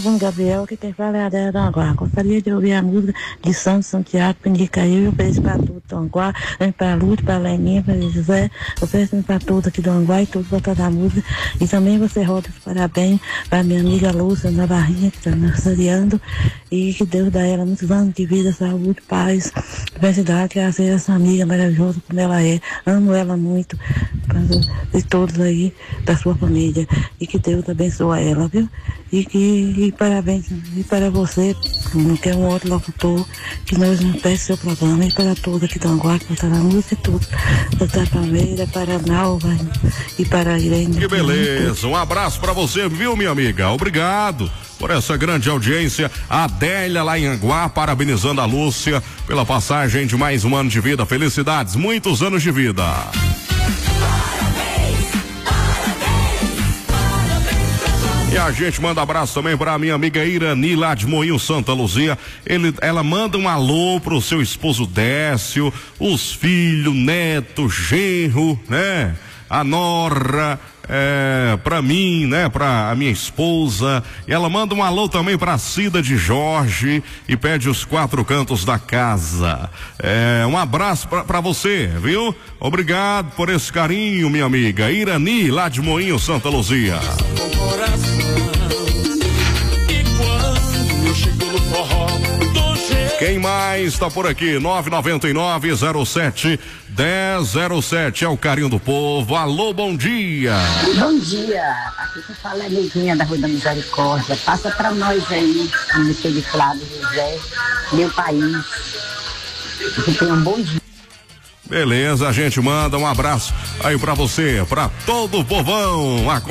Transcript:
Gabriel, que tem fala é a Adélia Tanguá. Gostaria de ouvir a música de Santiago, que indica eu ofereço para tudo Tanguá, para a Lúcia, para a Leninha, para o José, ofereço para todos aqui do Anguá e todos para da música. E também você roda os parabéns para minha amiga Lúcia Navarrinha, que está aniversariando, e que Deus dá a ela muitos anos de vida, saúde, paz, felicidade, que ela seja essa amiga maravilhosa como ela é. Amo ela muito, de todos aí, da sua família, e que Deus abençoe ela, viu? E parabéns e para você, Bruno, que é um outro locutor, que nós não peço seu programa, e para todos aqui do Anguá, que está na música e tudo, da Palmeira, para a Nalva e para a Irene. Que beleza, um abraço para você, viu, minha amiga? Obrigado por essa grande audiência. A Adélia lá em Anguá, parabenizando a Lúcia pela passagem de mais um ano de vida. Felicidades, muitos anos de vida. E a gente manda abraço também para a minha amiga Irani, lá de Moinho, Santa Luzia. Ela manda um alô pro seu esposo Décio, os filhos, neto, genro, né? A nora, pra mim, né? Pra a minha esposa. E ela manda um alô também pra Cida de Jorge e pede os 4 cantos da casa. Um abraço pra você, viu? Obrigado por esse carinho, minha amiga Irani, lá de Moinho, Santa Luzia. Quem mais tá por aqui? 999-07-1007. É o carinho do povo. Alô, bom dia. Bom dia. Aqui que fala é Neguinha da Rua da Misericórdia. Passa pra nós aí, a música de Flávio José, Meu País. Que tenha um bom dia. Beleza, a gente manda um abraço aí pra você, pra todo o povão.